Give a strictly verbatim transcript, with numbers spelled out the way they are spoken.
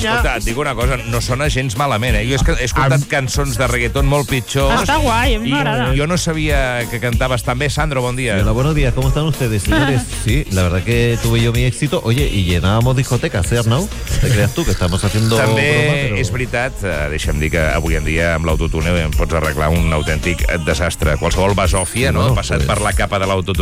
Escolta, et dic una cosa, no sona gens malament, eh? Jo és que he escoltat Am... cançons de reggaeton molt pitjors. Està guai, a mi m'agrada. Jo no sabia que cantabas tan bé. Sandro, bon dia. Hola, buenos días, ¿cómo están ustedes, señores? Sí, la verdad que tuve yo mi éxito. Oye, y llenábamos discotecas, ¿eh, Arnau? Te creas tú que estamos haciendo També broma, però... és veritat, eh, deixa'm dir que avui en dia amb l'autotune pots arreglar un autèntic desastre. Qualsevol basòfia, sí, no? no? Passat pues... per la capa de l'autotune